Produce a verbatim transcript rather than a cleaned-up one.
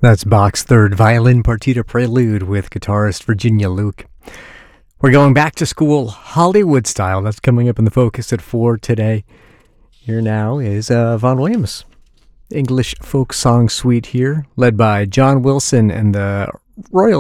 That's Bach's Third Violin Partita Prelude with guitarist Virginia Luke. We're going back to school Hollywood style. That's coming up in the focus at four today. Here now is uh, Vaughan Williams. English folk song suite here, led by John Wilson and the Royal